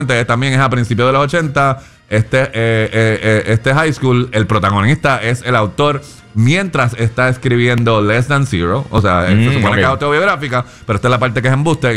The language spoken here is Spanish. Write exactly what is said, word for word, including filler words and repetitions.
también es a principios de los ochenta. Este, eh, eh, eh, este high school, el protagonista es el autor mientras está escribiendo Less Than Zero. O sea, mm, se supone okay. que es autobiográfica, pero esta es la parte que es embuste.